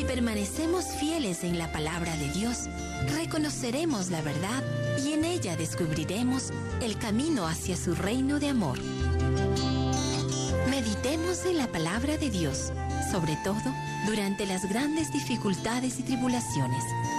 permanecemos fieles en la palabra de Dios, reconoceremos la verdad y en ella descubriremos el camino hacia su reino de amor. Meditemos en la palabra de Dios, sobre todo durante las grandes dificultades y tribulaciones.